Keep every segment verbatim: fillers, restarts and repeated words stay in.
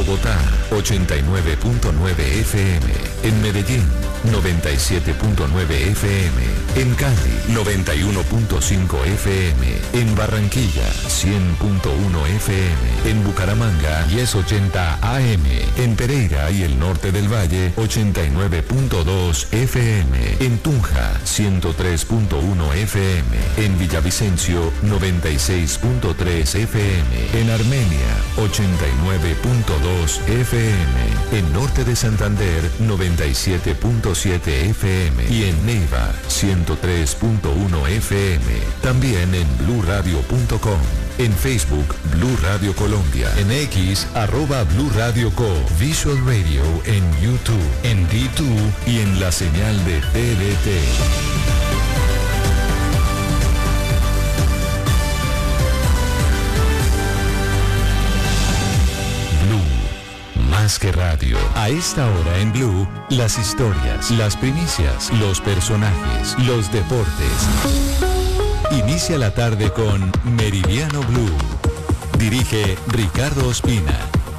Bogotá, ochenta y nueve punto nueve F M. En Medellín, noventa y siete punto nueve F M. En Cali, noventa y uno punto cinco F M. En Barranquilla, cien punto uno F M. En Bucaramanga, diez ochenta A M. En Pereira y el norte del Valle, ochenta y nueve punto dos F M. En Tunja, ciento tres punto uno F M. En Villavicencio, noventa y seis punto tres F M. En Armenia, ochenta y nueve punto dos F M. En Norte de Santander, noventa y siete punto siete F M. Y en Neiva, ciento tres punto uno F M. También en blue radio punto com. En Facebook, Blue Radio Colombia. En X, arroba Blue Radio Co. Visual Radio en YouTube, en D dos y en la señal de T V T. Más que radio. A esta hora en Blue, las historias, las primicias, los personajes, los deportes. Inicia la tarde con Meridiano Blue. Dirige Ricardo Ospina.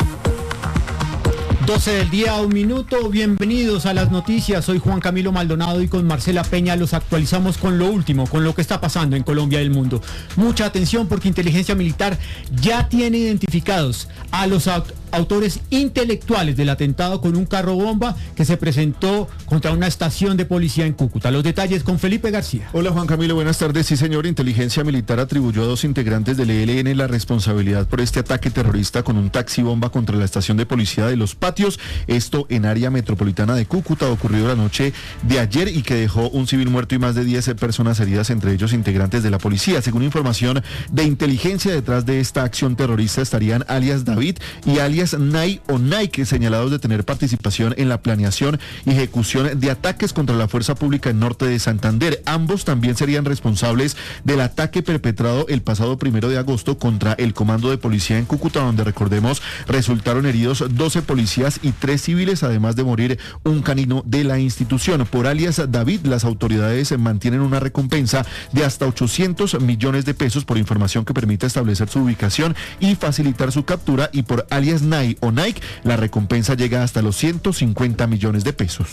doce del día, un minuto. Bienvenidos a las noticias. Soy Juan Camilo Maldonado y con Marcela Peña los actualizamos con lo último, con lo que está pasando en Colombia y el mundo. Mucha atención porque Inteligencia Militar ya tiene identificados a los aut- autores intelectuales del atentado con un carro bomba que se presentó contra una estación de policía en Cúcuta. Los detalles con Felipe García. Hola Juan Camilo, buenas tardes. Sí señor, Inteligencia Militar atribuyó a dos integrantes del E L N la responsabilidad por este ataque terrorista con un taxi bomba contra la estación de policía de Los Patios, esto en área metropolitana de Cúcuta, ocurrido la noche de ayer y que dejó un civil muerto y más de diez personas heridas, entre ellos integrantes de la policía. Según información de inteligencia, detrás de esta acción terrorista estarían alias David y alias Nay o Nike, señalados de tener participación en la planeación y ejecución de ataques contra la fuerza pública en norte de Santander. Ambos también serían responsables del ataque perpetrado el pasado primero de agosto contra el comando de policía en Cúcuta, donde, recordemos, resultaron heridos doce policías y tres civiles, además de morir un canino de la institución. Por alias David, las autoridades mantienen una recompensa de hasta ochocientos millones de pesos por información que permita establecer su ubicación y facilitar su captura, y por alias Nike o Nike, la recompensa llega hasta los ciento cincuenta millones de pesos.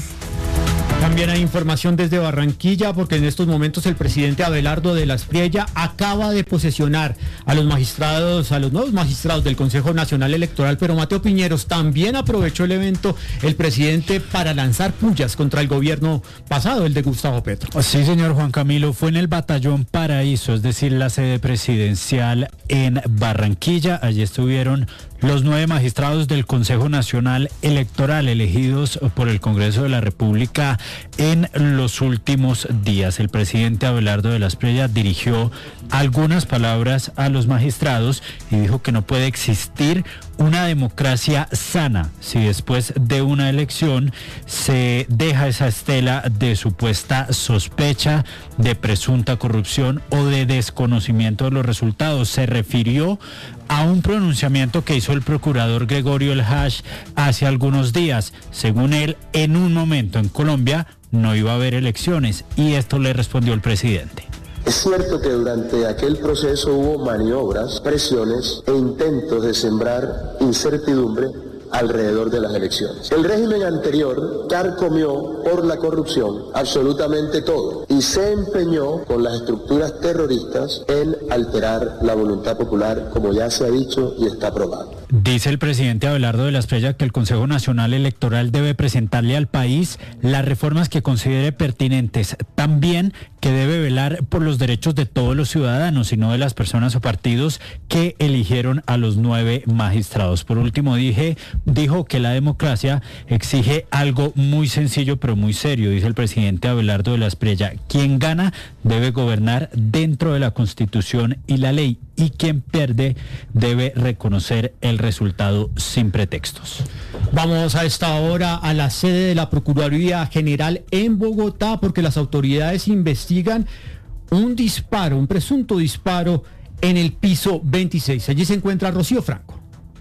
También hay información desde Barranquilla porque en estos momentos el presidente Abelardo de la Espriella acaba de posesionar a los magistrados, a los nuevos magistrados del Consejo Nacional Electoral, pero Mateo Piñeros también aprovechó el evento, el presidente, para lanzar pullas contra el gobierno pasado, el de Gustavo Petro. Sí, señor Juan Camilo, fue en el Batallón Paraíso, es decir, la sede presidencial en Barranquilla. Allí estuvieron los nueve magistrados del Consejo Nacional Electoral elegidos por el Congreso de la República en los últimos días. El presidente Abelardo de la Espriella dirigió algunas palabras a los magistrados y dijo que no puede existir una democracia sana si después de una elección se deja esa estela de supuesta sospecha, de presunta corrupción o de desconocimiento de los resultados. Se refirió a un pronunciamiento que hizo el procurador Gregorio El Hash hace algunos días. Según él, en un momento en Colombia no iba a haber elecciones, y esto le respondió el presidente. Es cierto que durante aquel proceso hubo maniobras, presiones e intentos de sembrar incertidumbre alrededor de las elecciones. El régimen anterior carcomió por la corrupción absolutamente todo y se empeñó con las estructuras terroristas en alterar la voluntad popular, como ya se ha dicho y está probado. Dice el presidente Abelardo de la Espriella que el Consejo Nacional Electoral debe presentarle al país las reformas que considere pertinentes. También que debe velar por los derechos de todos los ciudadanos y no de las personas o partidos que eligieron a los nueve magistrados. Por último, dije, dijo que la democracia exige algo muy sencillo pero muy serio, dice el presidente Abelardo de la Espriella. Quien gana debe gobernar dentro de la Constitución y la ley, y quien pierde debe reconocer el resultado sin pretextos. Vamos a esta hora a la sede de la Procuraduría General en Bogotá porque las autoridades investigan un disparo, un presunto disparo en el piso veintiséis. Allí se encuentra Rocío Franco.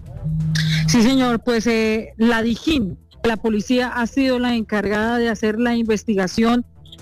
Sí, señor, pues eh, la Dijín, la policía, ha sido la encargada de hacer la investigación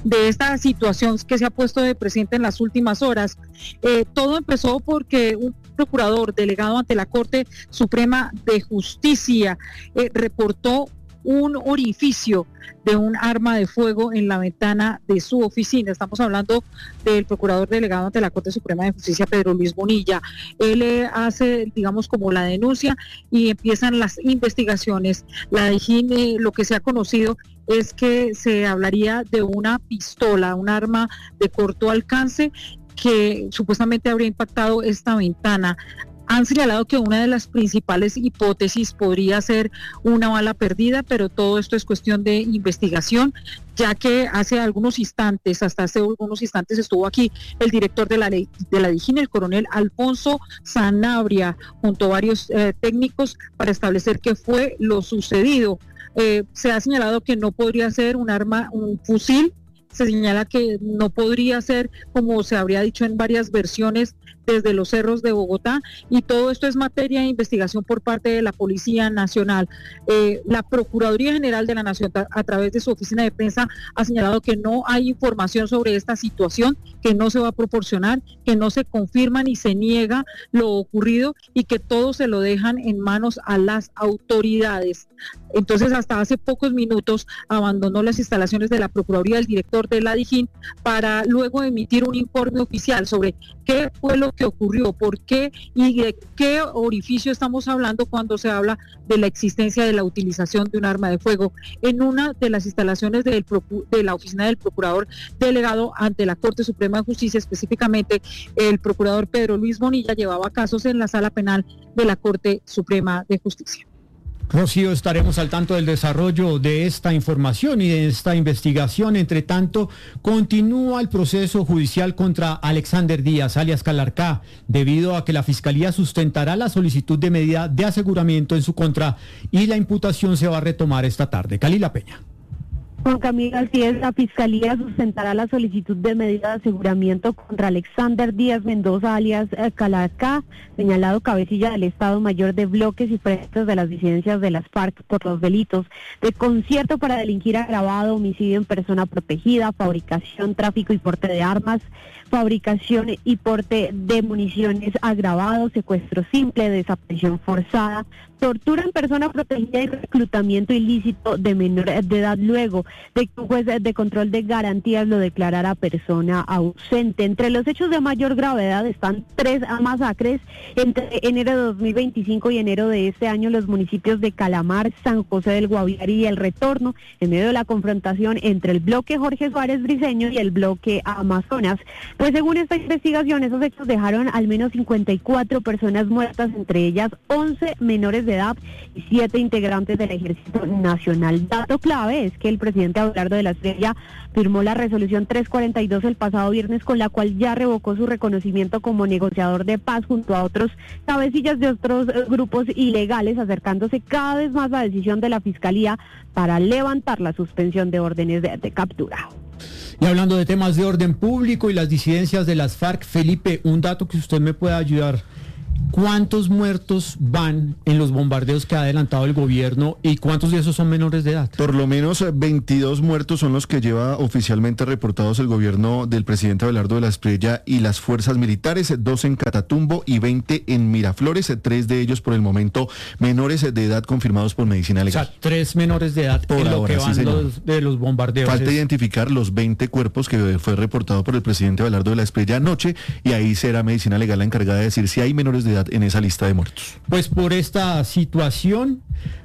de esta situación que se ha puesto de presente en las últimas horas. Eh, todo empezó porque un procurador delegado ante la Corte Suprema de Justicia eh, reportó un orificio de un arma de fuego en la ventana de su oficina. Estamos hablando del procurador delegado ante la Corte Suprema de Justicia, Pedro Luis Bonilla. Él eh, hace, digamos, como la denuncia y empiezan las investigaciones. La DIJÍN, eh, lo que se ha conocido es que se hablaría de una pistola, un arma de corto alcance que supuestamente habría impactado esta ventana. Han señalado que una de las principales hipótesis podría ser una bala perdida, pero todo esto es cuestión de investigación, ya que hace algunos instantes, hasta hace algunos instantes estuvo aquí el director de la ley, de la DIJÍN, el coronel Alfonso Sanabria, junto a varios eh, técnicos para establecer qué fue lo sucedido. Eh, se ha señalado que no podría ser un arma, un fusil. Se señala que no podría ser, como se habría dicho en varias versiones, desde los cerros de Bogotá, y todo esto es materia de investigación por parte de la Policía Nacional. Eh, la Procuraduría General de la Nación, a través de su oficina de prensa, ha señalado que no hay información sobre esta situación, que no se va a proporcionar, que no se confirma ni se niega lo ocurrido y que todo se lo dejan en manos a las autoridades. Entonces, hasta hace pocos minutos abandonó las instalaciones de la Procuraduría el director de la DIJÍN para luego emitir un informe oficial sobre qué fue lo que ocurrió, por qué y de qué orificio estamos hablando cuando se habla de la existencia de la utilización de un arma de fuego en una de las instalaciones del, de la oficina del procurador delegado ante la Corte Suprema de Justicia. Específicamente, el procurador Pedro Luis Bonilla llevaba casos en la Sala Penal de la Corte Suprema de Justicia. Rocío, estaremos al tanto del desarrollo de esta información y de esta investigación. Entre tanto, continúa el proceso judicial contra Alexander Díaz, alias Calarcá, debido a que la Fiscalía sustentará la solicitud de medida de aseguramiento en su contra y la imputación se va a retomar esta tarde. Kalila Peña. Juan Camilo, así es, la Fiscalía sustentará la solicitud de medida de aseguramiento contra Alexander Díaz Mendoza, alias eh, Calarcá, señalado cabecilla del Estado Mayor de bloques y frentes de las disidencias de las FARC por los delitos de concierto para delinquir agravado, homicidio en persona protegida, fabricación, tráfico y porte de armas, fabricación y porte de municiones agravado, secuestro simple, desaparición forzada, tortura en persona protegida y reclutamiento ilícito de menor de edad luego de que un juez de control de garantías lo declarara persona ausente. Entre los hechos de mayor gravedad están tres masacres entre enero de dos mil veinticinco y enero de este año en los municipios de Calamar, San José del Guaviare y El Retorno, en medio de la confrontación entre el bloque Jorge Suárez Briceño y el bloque Amazonas. Pues según esta investigación, esos hechos dejaron al menos cincuenta y cuatro personas muertas, entre ellas once menores de edad y siete integrantes del Ejército Nacional. Dato clave es que el presidente Abelardo de la Espriella firmó la resolución trescientos cuarenta y dos el pasado viernes, con la cual ya revocó su reconocimiento como negociador de paz junto a otros cabecillas de otros eh, grupos ilegales, acercándose cada vez más a la decisión de la Fiscalía para levantar la suspensión de órdenes de, de captura. Y hablando de temas de orden público y las disidencias de las FARC, Felipe, un dato que usted me pueda ayudar. ¿Cuántos muertos van en los bombardeos que ha adelantado el gobierno y cuántos de esos son menores de edad? Por lo menos veintidós muertos son los que lleva oficialmente reportados el gobierno del presidente Abelardo de la Espriella y las fuerzas militares, dos en Catatumbo y veinte en Miraflores, tres de ellos por el momento menores de edad confirmados por Medicina Legal. O sea, tres menores de edad por en lo ahora, que van sí, los, de los bombardeos. Falta es... identificar los veinte cuerpos que fue reportado por el presidente Abelardo de la Espriella anoche, y ahí será Medicina Legal la encargada de decir si hay menores de edad en esa lista de muertos. Pues por esta situación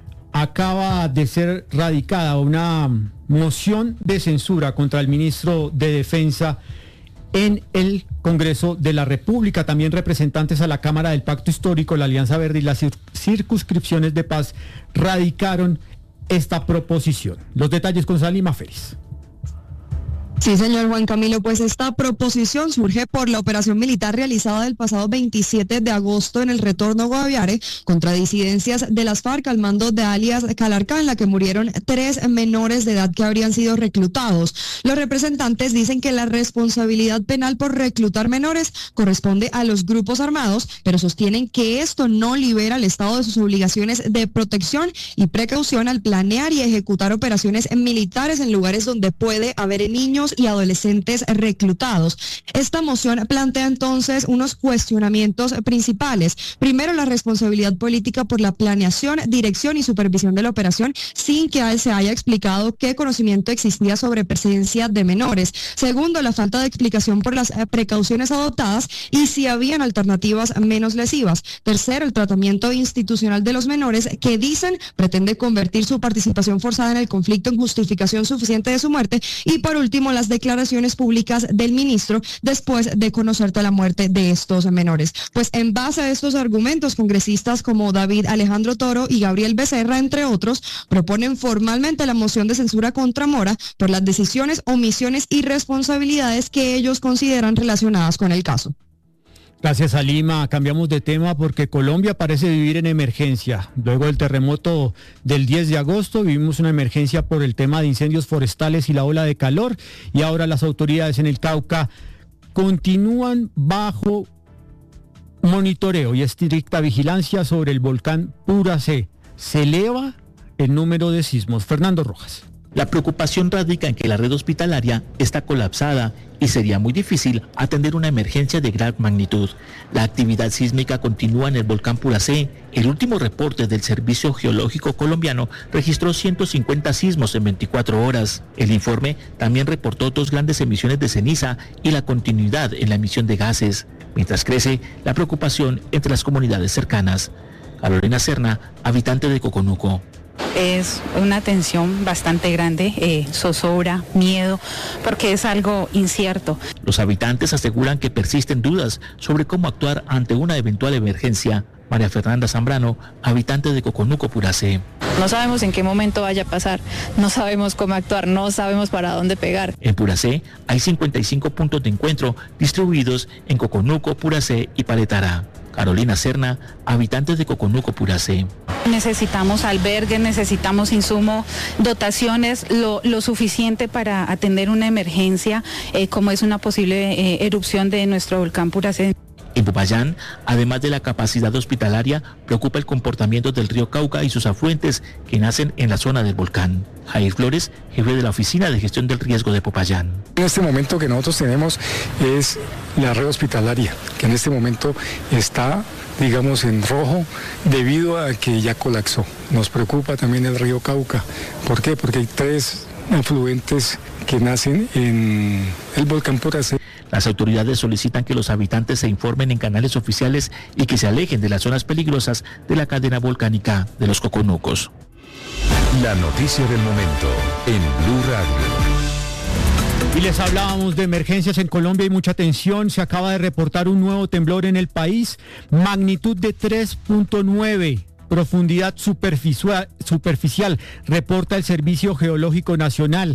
acaba de ser radicada una moción de censura contra el ministro de Defensa en el Congreso de la República. También representantes a la Cámara del Pacto Histórico, la Alianza Verde y las circunscripciones de paz radicaron esta proposición. Los detalles con Salima Félix. Sí, señor Juan Camilo, pues esta proposición surge por la operación militar realizada el pasado veintisiete de agosto en el Retorno Guaviare contra disidencias de las FARC al mando de alias Calarcá, en la que murieron tres menores de edad que habrían sido reclutados. Los representantes dicen que la responsabilidad penal por reclutar menores corresponde a los grupos armados, pero sostienen que esto no libera al Estado de sus obligaciones de protección y precaución al planear y ejecutar operaciones militares en lugares donde puede haber niños niños y adolescentes reclutados. Esta moción plantea entonces unos cuestionamientos principales. Primero, la responsabilidad política por la planeación, dirección y supervisión de la operación sin que se haya explicado qué conocimiento existía sobre presencia de menores. Segundo, la falta de explicación por las precauciones adoptadas y si habían alternativas menos lesivas. Tercero, el tratamiento institucional de los menores que dicen pretende convertir su participación forzada en el conflicto en justificación suficiente de su muerte. Y por último, las declaraciones públicas del ministro después de conocerse la muerte de estos menores. Pues en base a estos argumentos, congresistas como David Alejandro Toro y Gabriel Becerra, entre otros, proponen formalmente la moción de censura contra Mora por las decisiones, omisiones y responsabilidades que ellos consideran relacionadas con el caso. Gracias, Alima. Cambiamos de tema porque Colombia parece vivir en emergencia. Luego del terremoto del diez de agosto vivimos una emergencia por el tema de incendios forestales y la ola de calor, y ahora las autoridades en el Cauca continúan bajo monitoreo y estricta vigilancia sobre el volcán Puracé. Se eleva el número de sismos. Fernando Rojas. La preocupación radica en que la red hospitalaria está colapsada y sería muy difícil atender una emergencia de gran magnitud. La actividad sísmica continúa en el volcán Puracé. El último reporte del Servicio Geológico Colombiano registró ciento cincuenta sismos en veinticuatro horas. El informe también reportó dos grandes emisiones de ceniza y la continuidad en la emisión de gases, mientras crece la preocupación entre las comunidades cercanas. Carolina Serna, habitante de Coconuco. Es una tensión bastante grande, eh, zozobra, miedo, porque es algo incierto. Los habitantes aseguran que persisten dudas sobre cómo actuar ante una eventual emergencia. María Fernanda Zambrano, habitante de Coconuco, Puracé. No sabemos en qué momento vaya a pasar, no sabemos cómo actuar, no sabemos para dónde pegar. En Puracé hay cincuenta y cinco puntos de encuentro distribuidos en Coconuco, Puracé y Paletara. Carolina Serna, habitante de Coconuco, Puracé. Necesitamos albergues, necesitamos insumos, dotaciones, lo, lo suficiente para atender una emergencia, eh, como es una posible eh, erupción de nuestro volcán Puracé. En Popayán, además de la capacidad hospitalaria, preocupa el comportamiento del río Cauca y sus afluentes que nacen en la zona del volcán. Jair Flores, jefe de la Oficina de Gestión del Riesgo de Popayán. En este momento que nosotros tenemos es la red hospitalaria, que en este momento está, digamos, en rojo debido a que ya colapsó. Nos preocupa también el río Cauca. ¿Por qué? Porque hay tres afluentes que nacen en el volcán Puracé. Las autoridades solicitan que los habitantes se informen en canales oficiales y que se alejen de las zonas peligrosas de la cadena volcánica de los Coconucos. La noticia del momento en Blue Radio. Y les hablábamos de emergencias en Colombia y mucha tensión. Se acaba de reportar un nuevo temblor en el país, magnitud de tres punto nueve. Profundidad superficial, superficial, reporta el Servicio Geológico Nacional.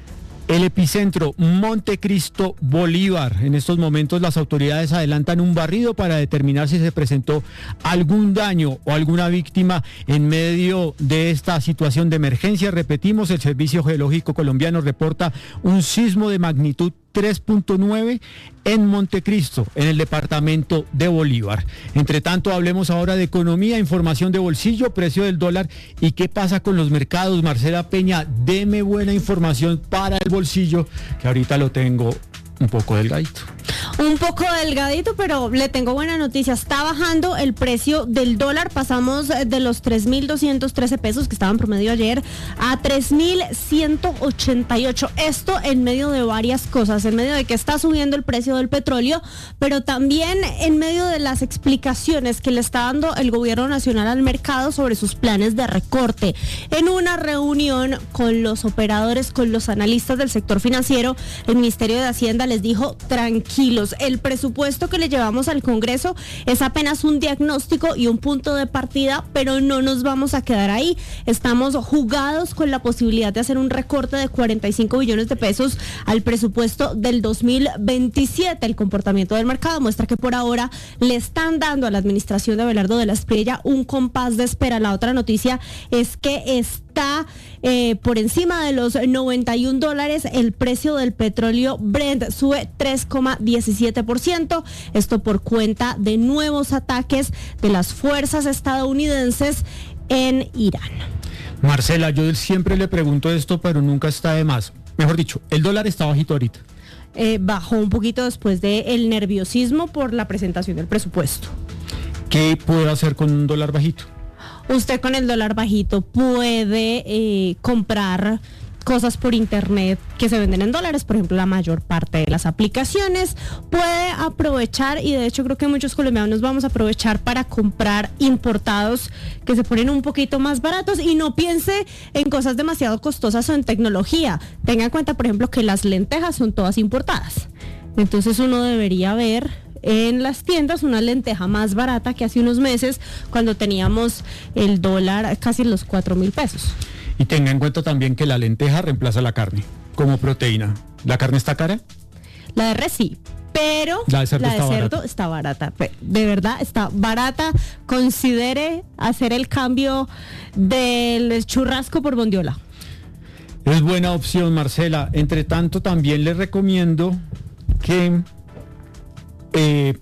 El epicentro, Montecristo, Bolívar. En estos momentos las autoridades adelantan un barrido para determinar si se presentó algún daño o alguna víctima en medio de esta situación de emergencia. Repetimos, el Servicio Geológico Colombiano reporta un sismo de magnitud tres punto nueve en Montecristo, en el departamento de Bolívar. Entre tanto, hablemos ahora de economía, información de bolsillo, precio del dólar y qué pasa con los mercados. Marcela Peña, deme buena información para el bolsillo, que ahorita lo tengo un poco delgadito. Un poco delgadito, pero le tengo buena noticia. Está bajando el precio del dólar. Pasamos de los tres mil doscientos trece pesos que estaban promedio ayer a tres mil ciento ochenta y ocho. Esto en medio de varias cosas, en medio de que está subiendo el precio del petróleo, pero también en medio de las explicaciones que le está dando el gobierno nacional al mercado sobre sus planes de recorte. En una reunión con los operadores, con los analistas del sector financiero, el Ministerio de Hacienda les dijo: tranquilos, el presupuesto que le llevamos al Congreso es apenas un diagnóstico y un punto de partida, pero no nos vamos a quedar ahí. Estamos jugados con la posibilidad de hacer un recorte de cuarenta y cinco billones de pesos al presupuesto del dos mil veintisiete. El comportamiento del mercado muestra que por ahora le están dando a la administración de Abelardo de la Espriella un compás de espera. La otra noticia es que está eh, por encima de los noventa y un dólares el precio del petróleo Brent, sube tres coma diecisiete por ciento, esto por cuenta de nuevos ataques de las fuerzas estadounidenses en Irán. Marcela, yo siempre le pregunto esto, pero nunca está de más. Mejor dicho, el dólar está bajito ahorita. Eh, bajó un poquito después del nerviosismo por la presentación del presupuesto. ¿Qué puede hacer con un dólar bajito? Usted con el dólar bajito puede eh, comprar cosas por internet que se venden en dólares, por ejemplo, la mayor parte de las aplicaciones. Puede aprovechar, y de hecho creo que muchos colombianos vamos a aprovechar para comprar importados que se ponen un poquito más baratos, y no piense en cosas demasiado costosas o en tecnología. Tenga en cuenta, por ejemplo, que las lentejas son todas importadas. Entonces uno debería ver en las tiendas una lenteja más barata que hace unos meses, cuando teníamos el dólar casi en los cuatro mil pesos. Y tenga en cuenta también que la lenteja reemplaza la carne como proteína. ¿La carne está cara? La de res sí, pero la de cerdo, la de está, cerdo barata. está barata. De verdad está barata. Considere hacer el cambio del churrasco por bondiola. Es buena opción, Marcela. Entre tanto, también les recomiendo que eh,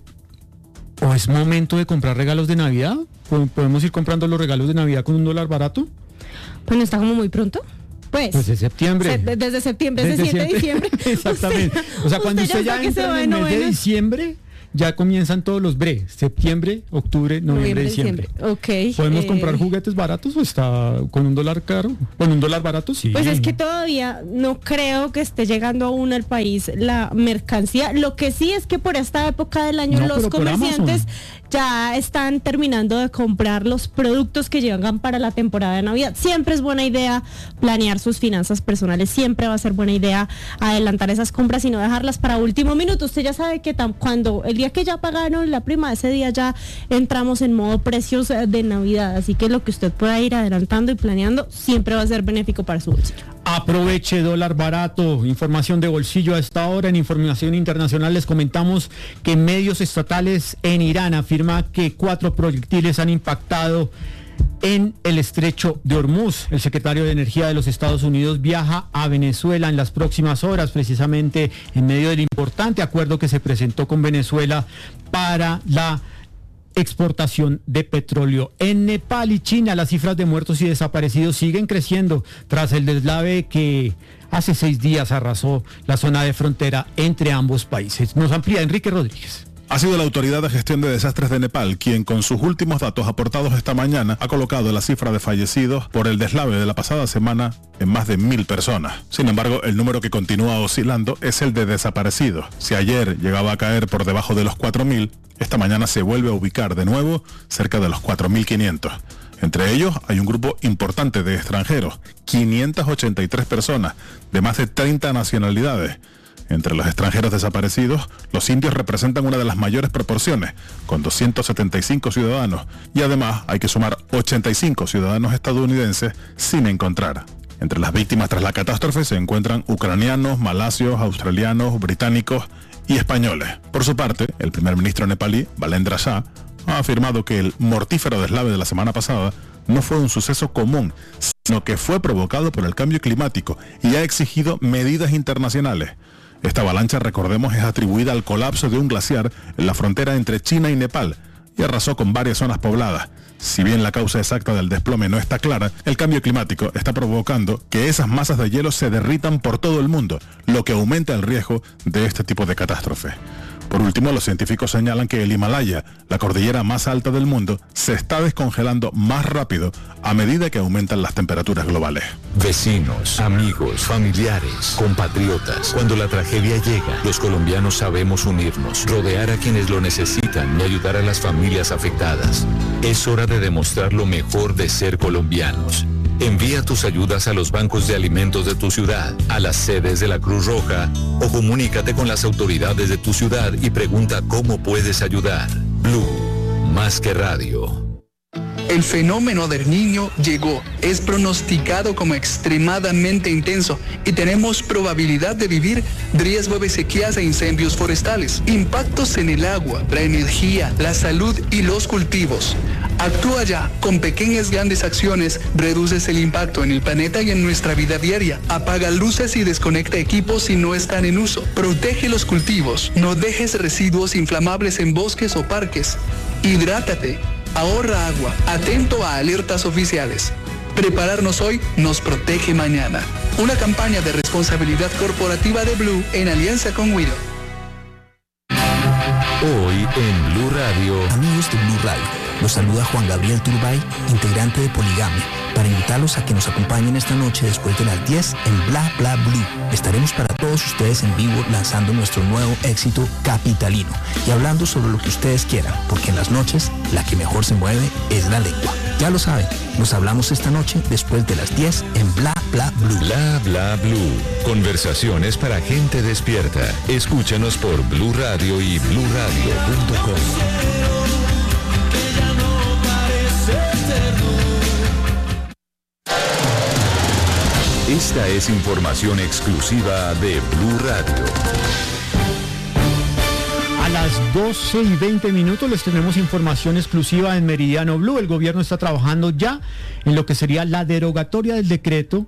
o es momento de comprar regalos de Navidad. ¿Podemos ir comprando los regalos de Navidad con un dólar barato? Pues no está como muy pronto. Pues, pues de septiembre. Se, desde septiembre, desde, desde siete de diciembre. Exactamente. Usted, o sea, cuando usted, usted ya, ya entra en el mes de diciembre, ya comienzan todos los bre. Septiembre, octubre, noviembre, noviembre diciembre. diciembre. Okay. ¿Podemos eh... comprar juguetes baratos o está con un dólar caro? ¿Con un dólar barato? Sí. Pues es que todavía no creo que esté llegando aún al país la mercancía. Lo que sí es que por esta época del año no, los comerciantes ya están terminando de comprar los productos que llegan para la temporada de Navidad. Siempre es buena idea planear sus finanzas personales, siempre va a ser buena idea adelantar esas compras y no dejarlas para último minuto. Usted ya sabe que tam- cuando el día que ya pagaron la prima, ese día ya entramos en modo precios de Navidad, así que lo que usted pueda ir adelantando y planeando siempre va a ser benéfico para su bolsillo. Aproveche dólar barato. Información de bolsillo a esta hora. En información internacional les comentamos que medios estatales en Irán afirman que cuatro proyectiles han impactado en el estrecho de Hormuz. El secretario de Energía de los Estados Unidos viaja a Venezuela en las próximas horas, precisamente en medio del importante acuerdo que se presentó con Venezuela para la exportación de petróleo. En Nepal y China las cifras de muertos y desaparecidos siguen creciendo tras el deslave que hace seis días arrasó la zona de frontera entre ambos países. Nos amplía Enrique Rodríguez. Ha sido la Autoridad de Gestión de Desastres de Nepal quien, con sus últimos datos aportados esta mañana, ha colocado la cifra de fallecidos por el deslave de la pasada semana en más de mil personas. Sin embargo, el número que continúa oscilando es el de desaparecidos. Si ayer llegaba a caer por debajo de los cuatro mil, esta mañana se vuelve a ubicar de nuevo cerca de los cuatro mil quinientos. Entre ellos hay un grupo importante de extranjeros, quinientas ochenta y tres personas de más de treinta nacionalidades. Entre los extranjeros desaparecidos, los indios representan una de las mayores proporciones, con doscientos setenta y cinco ciudadanos, y además hay que sumar ochenta y cinco ciudadanos estadounidenses sin encontrar. Entre las víctimas tras la catástrofe se encuentran ucranianos, malasios, australianos, británicos y españoles. Por su parte, el primer ministro nepalí, Balendra Shah, ha afirmado que el mortífero deslave de la semana pasada no fue un suceso común, sino que fue provocado por el cambio climático y ha exigido medidas internacionales. Esta avalancha, recordemos, es atribuida al colapso de un glaciar en la frontera entre China y Nepal y arrasó con varias zonas pobladas. Si bien la causa exacta del desplome no está clara, el cambio climático está provocando que esas masas de hielo se derritan por todo el mundo, lo que aumenta el riesgo de este tipo de catástrofe. Por último, los científicos señalan que el Himalaya, la cordillera más alta del mundo, se está descongelando más rápido a medida que aumentan las temperaturas globales. Vecinos, amigos, familiares, compatriotas. Cuando la tragedia llega, los colombianos sabemos unirnos, rodear a quienes lo necesitan y ayudar a las familias afectadas. Es hora de demostrar lo mejor de ser colombianos. Envía tus ayudas a los bancos de alimentos de tu ciudad, a las sedes de la Cruz Roja o comunícate con las autoridades de tu ciudad y pregunta cómo puedes ayudar. Blue, más que radio. El fenómeno del Niño llegó, es pronosticado como extremadamente intenso y tenemos probabilidad de vivir riesgo de sequías e incendios forestales, impactos en el agua, la energía, la salud y los cultivos. Actúa ya, con pequeñas grandes acciones, reduces el impacto en el planeta y en nuestra vida diaria. Apaga luces y desconecta equipos si no están en uso. Protege los cultivos, no dejes residuos inflamables en bosques o parques. Hidrátate. Ahorra agua, atento a alertas oficiales. Prepararnos hoy nos protege mañana. Una campaña de responsabilidad corporativa de Blue en alianza con Wido. Hoy en Blue Radio. Amigos de Blue Radio, los saluda Juan Gabriel Turbay, integrante de Poligamia, para invitarlos a que nos acompañen esta noche después de las diez en Bla Bla Blue. Estaremos para todos ustedes en vivo lanzando nuestro nuevo éxito Capitalino y hablando sobre lo que ustedes quieran, porque en las noches la que mejor se mueve es la lengua. Ya lo saben, nos hablamos esta noche después de las diez en Bla Bla Blue. Bla Bla Blue. Conversaciones para gente despierta. Escúchanos por Blue Radio y blue radio punto com. Esta es información exclusiva de Blue Radio. A las doce y veinte minutos les tenemos información exclusiva en Meridiano Blue. El gobierno está trabajando ya en lo que sería la derogatoria del decreto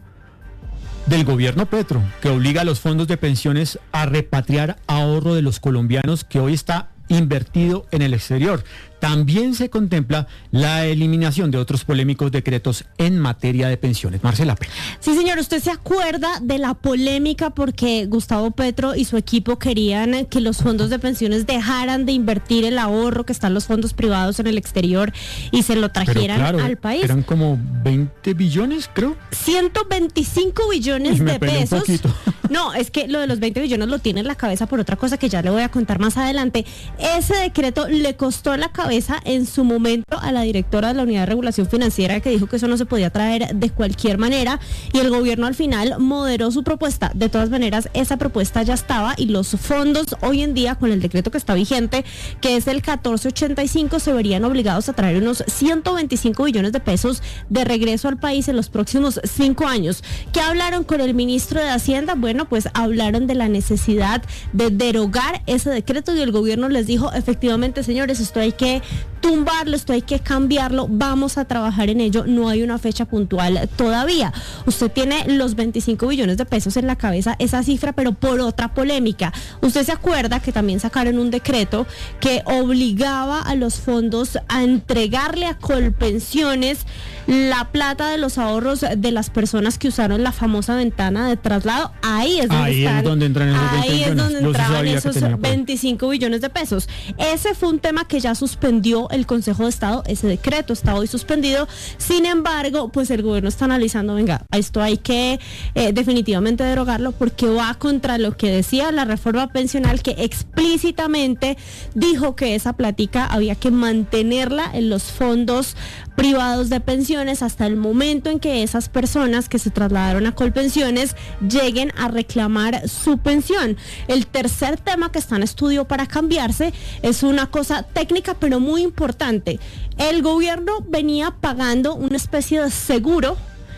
del gobierno Petro, que obliga a los fondos de pensiones a repatriar ahorro de los colombianos que hoy está invertido en el exterior. También se contempla la eliminación de otros polémicos decretos en materia de pensiones. Marcela Peña. Sí, señor, ¿usted se acuerda de la polémica porque Gustavo Petro y su equipo querían que los fondos de pensiones dejaran de invertir el ahorro que están los fondos privados en el exterior y se lo trajeran Pero claro, al país? Eran como veinte billones, creo. ciento veinticinco billones Me de peleé un pesos. poquito. No, es que lo de los veinte billones lo tiene en la cabeza por otra cosa que ya le voy a contar más adelante. Ese decreto le costó la cabeza en su momento a la directora de la Unidad de Regulación Financiera, que dijo que eso no se podía traer de cualquier manera, y el gobierno al final moderó su propuesta. De todas maneras, esa propuesta ya estaba y los fondos hoy en día, con el decreto que está vigente, que es el catorce ochenta y cinco, se verían obligados a traer unos ciento veinticinco billones de pesos de regreso al país en los próximos cinco años. ¿Qué hablaron con el ministro de Hacienda? Bueno, pues hablaron de la necesidad de derogar ese decreto y el gobierno les dijo, efectivamente, señores, esto hay que tumbarlo, esto hay que cambiarlo, vamos a trabajar en ello, no hay una fecha puntual todavía. Usted tiene los veinticinco billones de pesos en la cabeza, esa cifra, pero por otra polémica. Usted se acuerda que también sacaron un decreto que obligaba a los fondos a entregarle a Colpensiones la plata de los ahorros de las personas que usaron la famosa ventana de traslado. Ahí es donde ahí están, es donde entran esos veinte ahí billones. es donde Yo sí entraban sabía que esos tenía por ahí. veinticinco billones de pesos. Ese fue un tema que ya suspendió el Consejo de Estado, ese decreto está hoy suspendido. Sin embargo, pues el gobierno está analizando, venga, esto hay que eh, definitivamente derogarlo porque va contra lo que decía la reforma pensional, que explícitamente dijo que esa plática había que mantenerla en los fondos privados de pensiones hasta el momento en que esas personas que se trasladaron a Colpensiones lleguen a reclamar su pensión. El tercer tema que está en estudio para cambiarse es una cosa técnica pero muy importante. El gobierno venía pagando una especie de seguro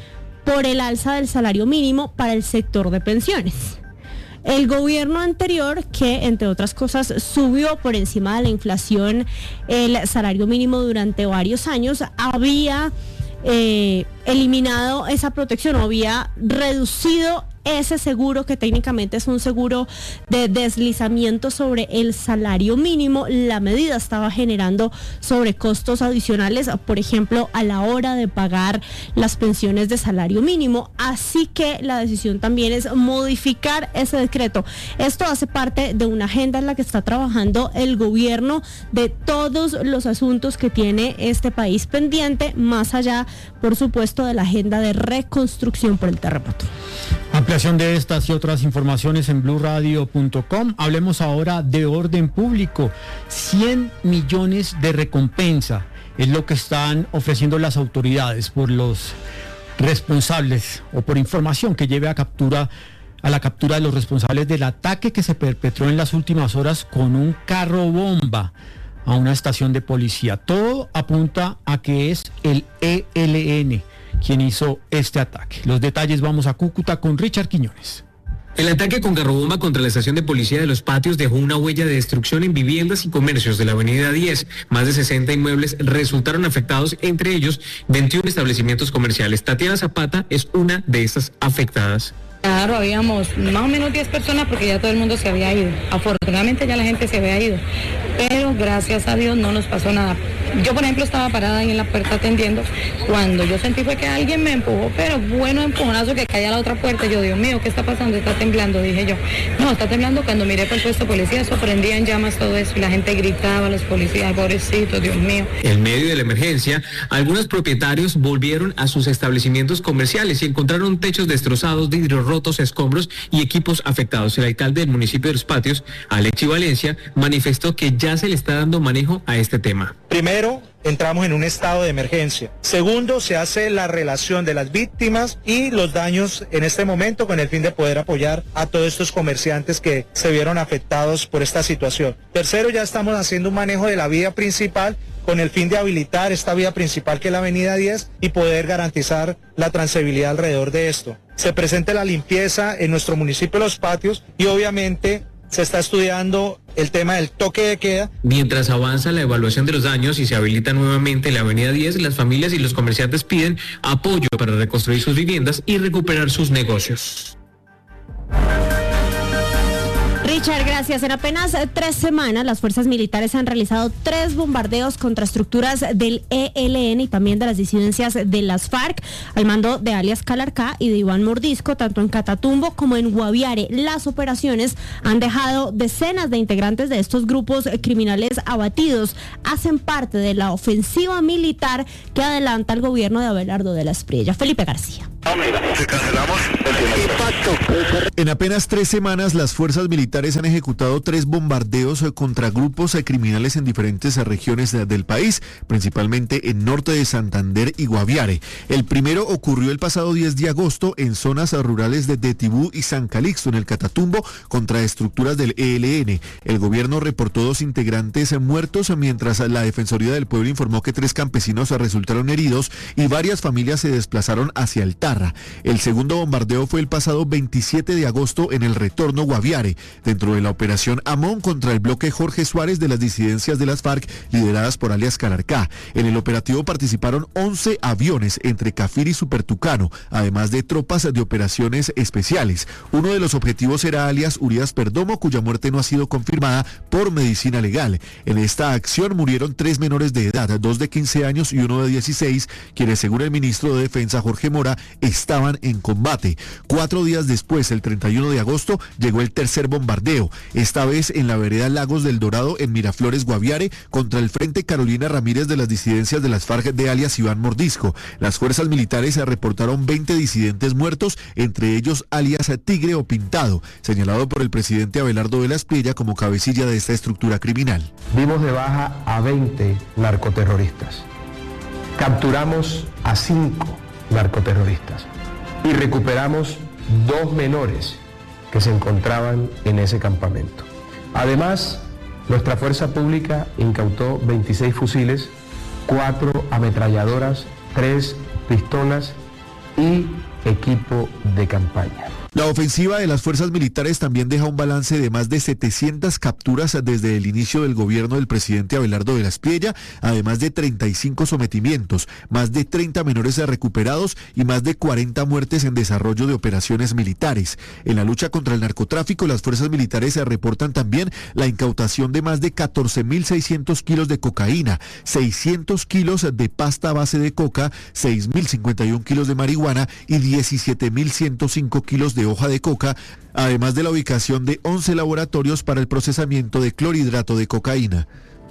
por el alza del salario mínimo para el sector de pensiones. El gobierno anterior, que entre otras cosas subió por encima de la inflación el salario mínimo durante varios años, había eh, eliminado esa protección, había reducido ese seguro, que técnicamente es un seguro de deslizamiento sobre el salario mínimo. La medida estaba generando sobrecostos adicionales, por ejemplo, a la hora de pagar las pensiones de salario mínimo. Así que la decisión también es modificar ese decreto. Esto hace parte de una agenda en la que está trabajando el gobierno, de todos los asuntos que tiene este país pendiente, más allá, por supuesto, de la agenda de reconstrucción por el terremoto. Ampliación de estas y otras informaciones en blue radio punto com. Hablemos ahora de orden público. cien millones de recompensa es lo que están ofreciendo las autoridades por los responsables o por información que lleve a captura a la captura de los responsables del ataque que se perpetró en las últimas horas con un carro bomba a una estación de policía. Todo apunta a que es el E L N quien hizo este ataque. Los detalles, vamos a Cúcuta con Richard Quiñones. El ataque con carrobomba contra la estación de policía de Los Patios dejó una huella de destrucción en viviendas y comercios de la avenida diez. Más de sesenta inmuebles resultaron afectados, entre ellos veintiún establecimientos comerciales. Tatiana Zapata es una de estas afectadas. Claro, habíamos más o menos diez personas porque ya todo el mundo se había ido. Afortunadamente ya la gente se había ido, pero gracias a Dios no nos pasó nada. yo por ejemplo estaba parada ahí en la puerta atendiendo, cuando yo sentí fue que alguien me empujó, pero bueno empujonazo que caía a la otra puerta. Yo, Dios mío, ¿qué está pasando? Está temblando, dije yo. No, está temblando. Cuando miré por el puesto de policía, eso prendía en llamas todo eso y la gente gritaba, los policías, pobrecitos, Dios mío. En medio de la emergencia, algunos propietarios volvieron a sus establecimientos comerciales y encontraron techos destrozados, vidrios rotos, escombros y equipos afectados. El alcalde del municipio de Los Patios, Alexi Valencia, manifestó que ya se le está dando manejo a este tema. Primero, entramos en un estado de emergencia. Segundo, se hace la relación de las víctimas y los daños en este momento con el fin de poder apoyar a todos estos comerciantes que se vieron afectados por esta situación. Tercero, ya estamos haciendo un manejo de la vía principal con el fin de habilitar esta vía principal que es la avenida diez y poder garantizar la trazabilidad alrededor de esto. Se presenta la limpieza en nuestro municipio de Los Patios y obviamente se está estudiando el tema del toque de queda. Mientras avanza la evaluación de los daños y se habilita nuevamente la avenida diez, las familias y los comerciantes piden apoyo para reconstruir sus viviendas y recuperar sus negocios. Richard, gracias. En apenas tres semanas, las fuerzas militares han realizado tres bombardeos contra estructuras del E L N y también de las disidencias de las FARC, al mando de alias Calarcá y de Iván Mordisco, tanto en Catatumbo como en Guaviare. Las operaciones han dejado decenas de integrantes de estos grupos criminales abatidos. Hacen parte de la ofensiva militar que adelanta el gobierno de Abelardo de la Espriella. Felipe García. En apenas tres semanas, las fuerzas militares han ejecutado tres bombardeos contra grupos criminales en diferentes regiones del país, principalmente en norte de Santander y Guaviare. El primero ocurrió el pasado diez de agosto en zonas rurales de Detibú y San Calixto, en el Catatumbo, contra estructuras del E L N. El gobierno reportó dos integrantes muertos, mientras la Defensoría del Pueblo informó que tres campesinos resultaron heridos y varias familias se desplazaron hacia el Tarra. El segundo bombardeo fue el pasado veintisiete de agosto en el Retorno Guaviare, dentro de la operación Amón contra el bloque Jorge Suárez de las disidencias de las FARC lideradas por alias Calarcá. En el operativo participaron once aviones entre Cafir y Supertucano, además de tropas de operaciones especiales. Uno de los objetivos era alias Urias Perdomo, cuya muerte no ha sido confirmada por medicina legal. En esta acción murieron tres menores de edad, dos de quince años y uno de dieciséis, quienes, según el ministro de Defensa Jorge Mora, estaban en combate. Cuatro días después, el treinta y uno de agosto, llegó el tercer bombardeo, esta vez en la vereda Lagos del Dorado, en Miraflores, Guaviare, contra el Frente Carolina Ramírez de las disidencias de las FARC de alias Iván Mordisco. Las fuerzas militares reportaron veinte disidentes muertos, entre ellos alias Tigre o Pintado, señalado por el presidente Abelardo de la Espriella como cabecilla de esta estructura criminal. Dimos de baja a veinte narcoterroristas. Capturamos a cinco narcoterroristas y recuperamos dos menores que se encontraban en ese campamento. Además, nuestra fuerza pública incautó veintiséis fusiles, cuatro ametralladoras, tres pistolas y equipo de campaña. La ofensiva de las fuerzas militares también deja un balance de más de setecientas capturas desde el inicio del gobierno del presidente Abelardo de la Espriella, además de treinta y cinco sometimientos, más de treinta menores recuperados y más de cuarenta muertes en desarrollo de operaciones militares. En la lucha contra el narcotráfico, las fuerzas militares reportan también la incautación de más de catorce mil seiscientos kilos de cocaína, seiscientos kilos de pasta a base de coca, seis mil cincuenta y uno kilos de marihuana y diecisiete mil ciento cinco kilos de hoja de coca, además de la ubicación de once laboratorios para el procesamiento de clorhidrato de cocaína.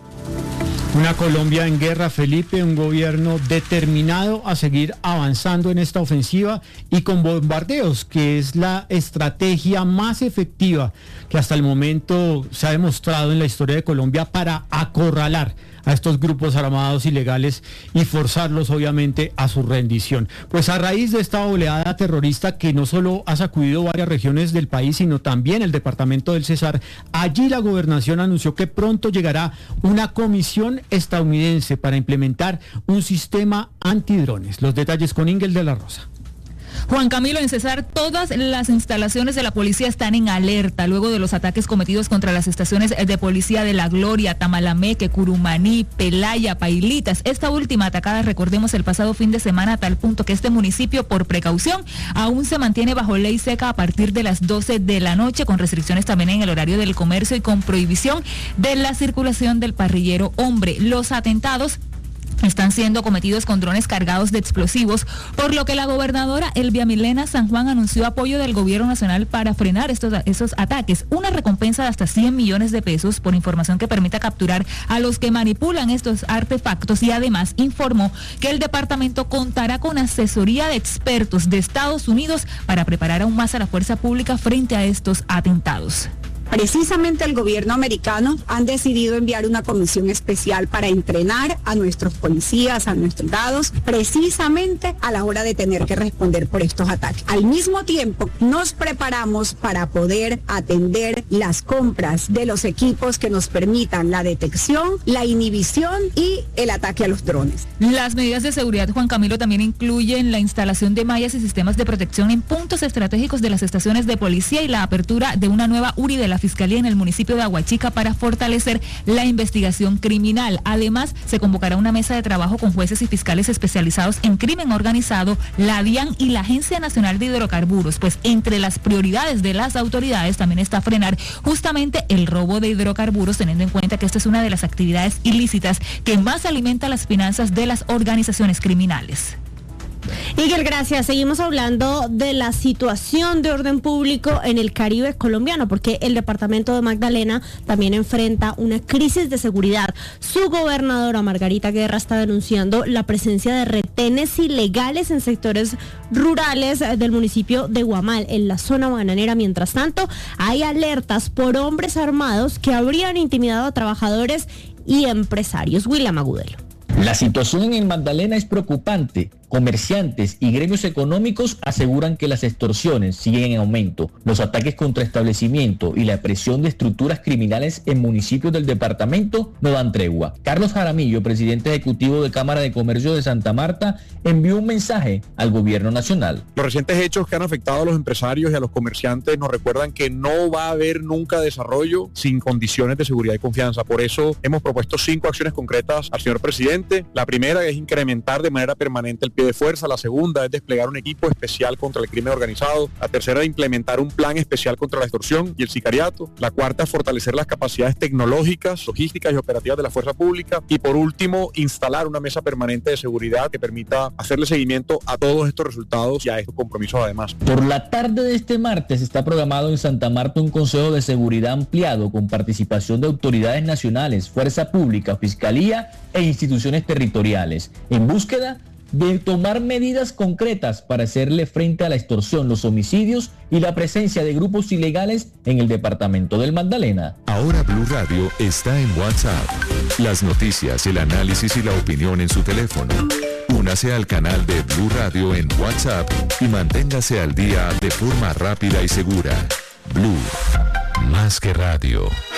Una Colombia en guerra, Felipe, un gobierno determinado a seguir avanzando en esta ofensiva y con bombardeos, que es la estrategia más efectiva que hasta el momento se ha demostrado en la historia de Colombia para acorralar a estos grupos armados ilegales y forzarlos obviamente a su rendición. Pues a raíz de esta oleada terrorista que no solo ha sacudido varias regiones del país, sino también el departamento del Cesar, allí la gobernación anunció que pronto llegará una comisión estadounidense para implementar un sistema antidrones. Los detalles con Ingel de la Rosa. Juan Camilo, en Cesar, todas las instalaciones de la policía están en alerta luego de los ataques cometidos contra las estaciones de policía de La Gloria, Tamalameque, Curumaní, Pelaya, Pailitas. Esta última atacada, recordemos, el pasado fin de semana, a tal punto que este municipio, por precaución, aún se mantiene bajo ley seca a partir de las doce de la noche, con restricciones también en el horario del comercio y con prohibición de la circulación del parrillero hombre. Los atentados están siendo cometidos con drones cargados de explosivos, por lo que la gobernadora Elvia Milena San Juan anunció apoyo del gobierno nacional para frenar estos, esos ataques. Una recompensa de hasta cien millones de pesos por información que permita capturar a los que manipulan estos artefactos, y además informó que el departamento contará con asesoría de expertos de Estados Unidos para preparar aún más a la fuerza pública frente a estos atentados. Precisamente el gobierno americano han decidido enviar una comisión especial para entrenar a nuestros policías, a nuestros soldados, precisamente a la hora de tener que responder por estos ataques. Al mismo tiempo, nos preparamos para poder atender las compras de los equipos que nos permitan la detección, la inhibición y el ataque a los drones. Las medidas de seguridad, Juan Camilo, también incluyen la instalación de mallas y sistemas de protección en puntos estratégicos de las estaciones de policía y la apertura de una nueva U R I de la Fiscalía en el municipio de Aguachica para fortalecer la investigación criminal. Además, se convocará una mesa de trabajo con jueces y fiscales especializados en crimen organizado, la DIAN y la Agencia Nacional de Hidrocarburos, pues entre las prioridades de las autoridades también está frenar justamente el robo de hidrocarburos, teniendo en cuenta que esta es una de las actividades ilícitas que más alimenta las finanzas de las organizaciones criminales. Miguel, gracias. Seguimos hablando de la situación de orden público en el Caribe colombiano, porque el departamento de Magdalena también enfrenta una crisis de seguridad. Su gobernadora, Margarita Guerra, está denunciando la presencia de retenes ilegales en sectores rurales del municipio de Guamal, en la zona bananera. Mientras tanto, hay alertas por hombres armados que habrían intimidado a trabajadores y empresarios. William Agudelo. La situación en el Magdalena es preocupante. Comerciantes y gremios económicos aseguran que las extorsiones siguen en aumento, los ataques contra establecimientos y la presión de estructuras criminales en municipios del departamento no dan tregua. Carlos Jaramillo, presidente ejecutivo de Cámara de Comercio de Santa Marta, envió un mensaje al gobierno nacional. Los recientes hechos que han afectado a los empresarios y a los comerciantes nos recuerdan que no va a haber nunca desarrollo sin condiciones de seguridad y confianza. Por eso hemos propuesto cinco acciones concretas al señor presidente. La primera es incrementar de manera permanente el pie de fuerza. La segunda es desplegar un equipo especial contra el crimen organizado. La tercera es implementar un plan especial contra la extorsión y el sicariato. La cuarta es fortalecer las capacidades tecnológicas, logísticas y operativas de la fuerza pública. Y por último, instalar una mesa permanente de seguridad que permita hacerle seguimiento a todos estos resultados y a estos compromisos además. Por la tarde de este martes está programado en Santa Marta un consejo de seguridad ampliado con participación de autoridades nacionales, fuerza pública, fiscalía e instituciones territoriales, en búsqueda de tomar medidas concretas para hacerle frente a la extorsión, los homicidios y la presencia de grupos ilegales en el departamento del Magdalena. Ahora Blue Radio está en WhatsApp. Las noticias, el análisis y la opinión en su teléfono. Únase al canal de Blue Radio en WhatsApp y manténgase al día de forma rápida y segura. Blue, más que radio.